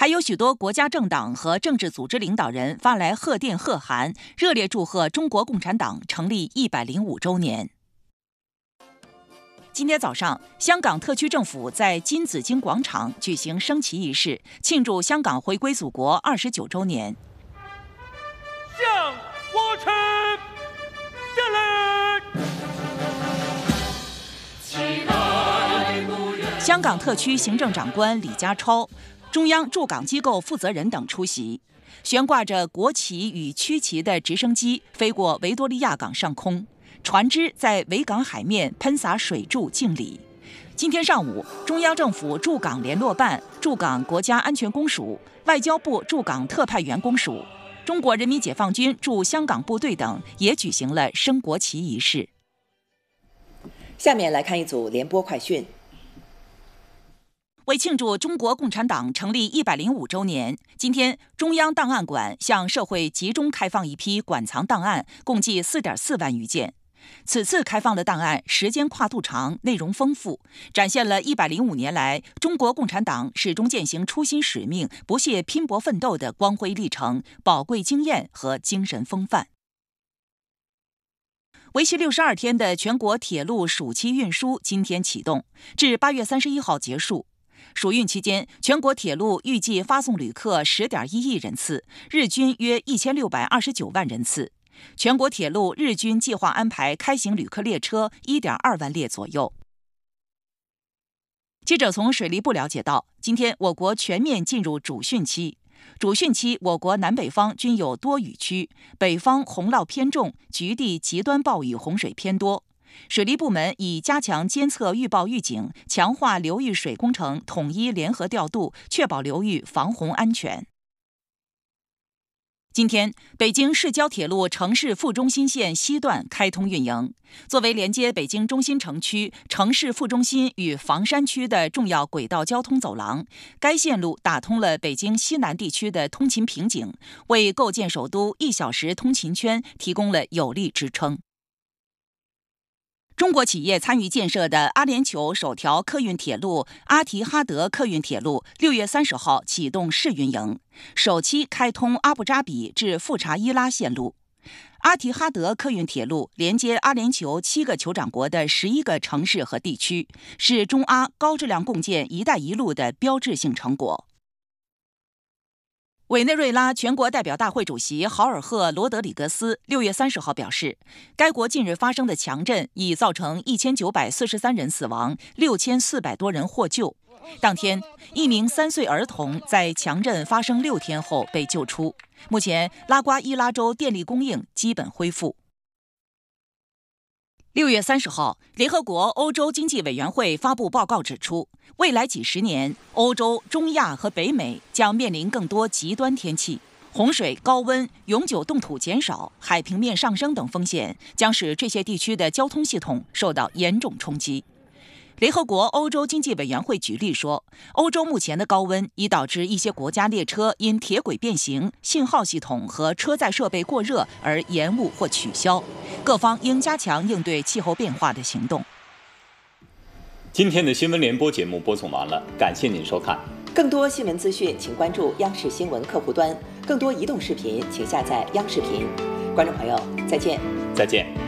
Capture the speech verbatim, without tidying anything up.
还有许多国家政党和政治组织领导人发来贺电贺函，热烈祝贺中国共产党成立一百零五周年。今天早上，香港特区政府在金紫荆广场举行升旗仪式，庆祝香港回归祖国二十九周年。 向我去敬礼。 香港特区行政长官李家超、中央驻港机构负责人等出席。悬挂着国旗与区旗的直升机飞过维多利亚港上空。船只在维港海面喷洒水柱敬礼。今天上午，中央政府驻港联络办、驻港国家安全公署、外交部驻港特派员公署、中国人民解放军驻香港部队等也举行了升国旗仪式。 下面来看一组联播快讯。 为庆祝中国共产党成立一百零五周年，今天中央档案馆向社会集中开放一批馆藏档案，共计 四点四万余件。此次开放的档案时间跨度长，内容丰富，展现了一百零五年来中国共产党始终践行初心使命、不懈拼搏奋斗的光辉历程、宝贵经验和精神风范。为期六十二天的全国铁路暑期运输今天启动，至八月三十一号结束。暑运期间，全国铁路预计发送旅客 十点一亿人次，日均约一千六百二十九万人次。全国铁路日均计划安排开行旅客列车 一点二万列左右。记者从水利部了解到，今天我国全面进入主汛期。主汛期，我国南北方均有多雨区，北方洪涝偏重，局地极端暴雨洪水偏多。水利部门已加强监测预报预警，强化流域水工程统一联合调度，确保流域防洪安全。今天，北京市郊铁路城市副中心线西段开通运营。作为连接北京中心城区、城市副中心与房山区的重要轨道交通走廊，该线路打通了北京西南地区的通勤瓶颈，为构建首都一小时通勤圈提供了有力支撑。中国企业参与建设的阿联酋首条客运铁路阿提哈德客运铁路六月三十号启动试运营，首期开通阿布扎比至富查伊拉线路。阿提哈德客运铁路连接阿联酋七个酋长国的十一个城市和地区，是中阿高质量共建“一带一路”的标志性成果。委内瑞拉全国代表大会主席豪尔赫·罗德里格斯六月三十号表示，该国近日发生的强震已造成一千九百四十三人死亡，六千四百多人获救。当天，一名三岁儿童在强震发生六天后被救出。目前，拉瓜伊拉州电力供应基本恢复。六月三十号，联合国欧洲经济委员会发布报告指出，未来几十年，欧洲、中亚和北美将面临更多极端天气，洪水、高温、永久冻土减少、海平面上升等风险，将使这些地区的交通系统受到严重冲击。联合国欧洲经济委员会举例说，欧洲目前的高温已导致一些国家列车因铁轨变形、信号系统和车载设备过热而延误或取消，各方应加强应对气候变化的行动。 今天的新闻联播节目播送完了，感谢您收看。 更多新闻资讯，请关注央视新闻客户端；更多移动视频，请下载央视频。观众朋友，再见。 再见。